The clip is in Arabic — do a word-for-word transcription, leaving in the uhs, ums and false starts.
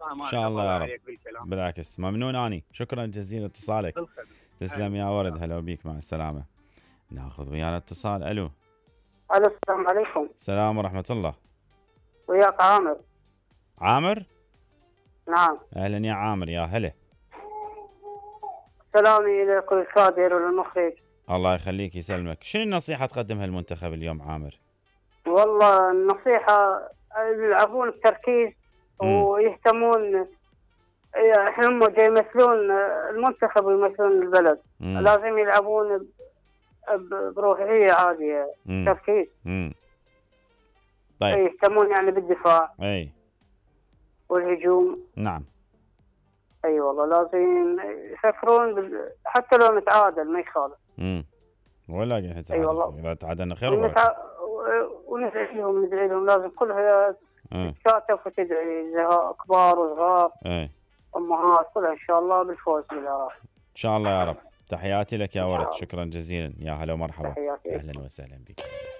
ان ما شاء الله يا رب. بالكلام. بالعكس ممنون اني، شكرا جزيلا اتصالك. تسلم يا ورد، هلا بيك، مع السلامه. ناخذ ويانا اتصال. الو. الو السلام عليكم. السلام ورحمه الله. وياك عامر. عامر؟ نعم. اهلا يا عامر، يا هلا. سلامي لكل الكادر وللمخرج. الله يخليك يسلمك. شنو النصيحه تقدمها المنتخب اليوم عامر؟ والله النصيحة يلعبون بتركيز ويهتمون. احنا هم جاي يمثلون المنتخب ويمثلون البلد. مم. لازم يلعبون بروحية عالية. مم. تركيز. مم. طيب. يهتمون يعني بالدفاع. اي. والهجوم. نعم. اي أيوة والله لازم يفكرون بال... حتى لو نتعادل ما يخالف. امم ولا نتعادل. اي والله. اذا تعادلنا خير وبركة. ونتع... وندعي لهم ندعي لهم لازم كلها تتكاتف وتدعي كبار وصغار. اي. امهات كلها ان شاء الله بالفوز بالله. ان شاء الله يا رب. تحياتي لك يا ورد، شكرا جزيلا، يا هلا ومرحبا. تحياتي. اهلا وسهلا بك.